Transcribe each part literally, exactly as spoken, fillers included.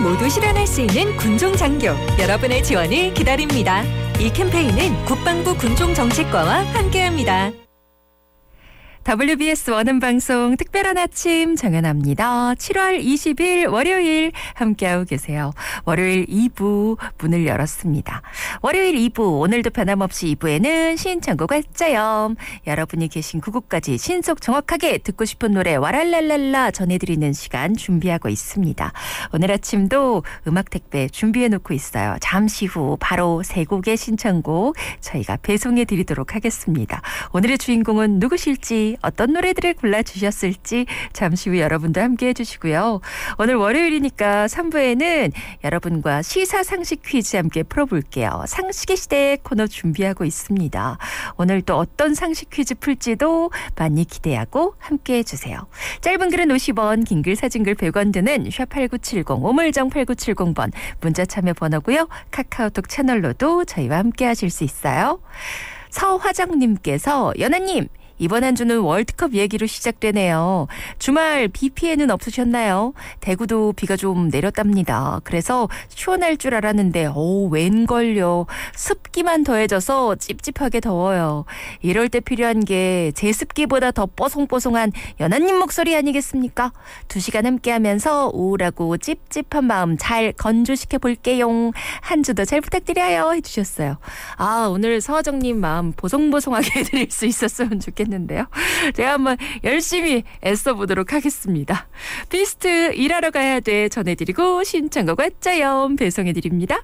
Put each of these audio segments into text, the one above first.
국민 모두 실현할 수 있는 군종장교, 여러분의 지원을 기다립니다. 이 캠페인은 국방부 군종정책과와 함께합니다. 더블유비에스 원음방송 특별한 아침 정연아입니다. 칠월 이십일 월요일 함께하고 계세요. 월요일 이 부 문을 열었습니다. 월요일 이 부 오늘도 변함없이 이 부에는 신청곡 활자염, 여러분이 계신 구곡까지 신속 정확하게 듣고 싶은 노래 와랄랄랄라 전해드리는 시간 준비하고 있습니다. 오늘 아침도 음악 택배 준비해놓고 있어요. 잠시 후 바로 세 곡의 신청곡 저희가 배송해드리도록 하겠습니다. 오늘의 주인공은 누구실지, 어떤 노래들을 골라주셨을지 잠시 후 여러분도 함께해 주시고요. 오늘 월요일이니까 삼 부에는 여러분과 시사상식 퀴즈 함께 풀어볼게요. 상식의 시대 코너 준비하고 있습니다. 오늘 또 어떤 상식 퀴즈 풀지도 많이 기대하고 함께해 주세요. 짧은 글은 오십 원, 긴 글 사진글 백 원 드는 샵팔구칠공, 오물정 팔구칠공 번 문자 참여 번호고요. 카카오톡 채널로도 저희와 함께 하실 수 있어요. 서화정님께서 연아님, 이번 한 주는 월드컵 얘기로 시작되네요. 주말 비 피해는 없으셨나요? 대구도 비가 좀 내렸답니다. 그래서 시원할 줄 알았는데 오, 웬걸요. 습기만 더해져서 찝찝하게 더워요. 이럴 때 필요한 게 제습기보다 더 뽀송뽀송한 연아님 목소리 아니겠습니까? 두 시간 함께하면서 우울하고 찝찝한 마음 잘 건조시켜 볼게요. 한 주도 잘 부탁드려요 해주셨어요. 아, 오늘 서화정님 마음 보송보송하게 해드릴 수 있었으면 좋겠네요. 는데요. 제가 한번 열심히 애써보도록 하겠습니다. 비스트 일하러 가야 돼 전해드리고 신청곡 왔자염 배송해드립니다.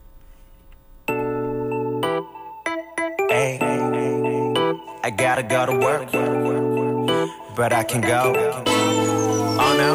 Hey, I gotta go to work, but I can go